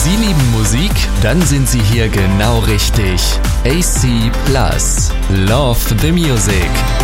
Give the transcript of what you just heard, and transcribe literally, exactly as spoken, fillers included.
Sie lieben Musik? Dann sind Sie hier genau richtig. A C Plus. Love the Music.